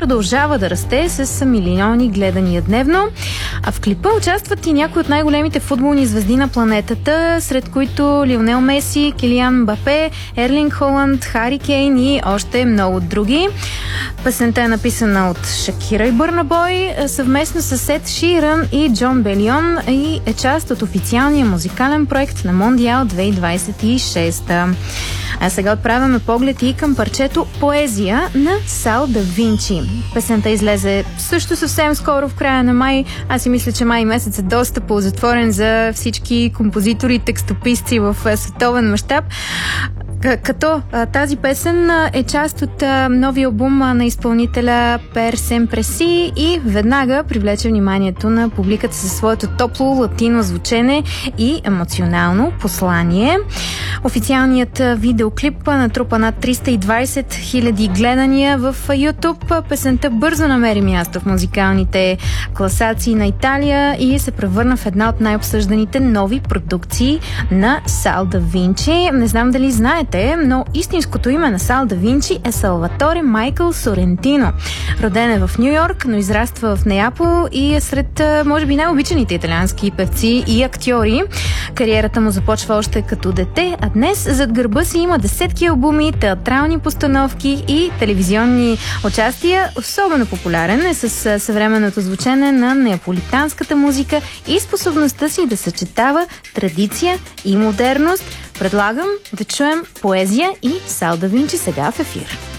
продължава да расте с милиони гледания дневно. А в клипа участват и някои от най-големите футболни звезди на планетата, сред които Лионел Меси, Килиан Мбапе, Ерлинг Холанд, Хари Кейн и още много други. Песента е написана от Шакира и Бърна Бой съвместно с Ед Ширан и Джон Белион и е част от официалния музикален проект на Мондиал 2026. А сега отправяме поглед и към парчето Поезия на Сал да Винчи. Песента излезе също съвсем скоро в края на май. Аз си мисля, че май месец е доста ползотворен за всички композитори и текстописци в световен мащаб. Като тази песен е част от новия албум на изпълнителя Пер Семпреси и веднага привлече вниманието на публиката със своето топло латино звучене и емоционално послание. Официалният видеоклип натрупа над 320 000 гледания в YouTube. Песента бързо намери място в музикалните класации на Италия и се превърна в една от най-обсъжданите нови продукции на Сал да Винчи. Не знам дали знаете, но истинското име на Сал да Винчи е Салваторе Майкъл Сорентино. Роден е в Ню Йорк, но израства в Неапол и е сред, може би, най-обичаните италиански певци и актьори. Кариерата му започва още като дете, а днес зад гърба си има десетки албуми, театрални постановки и телевизионни участия. Особено популярен е с съвременното звучене на неаполитанската музика и способността си да съчетава традиция и модерност. Предлагам да чуем Поезия и Сал да Винчи сега в ефир.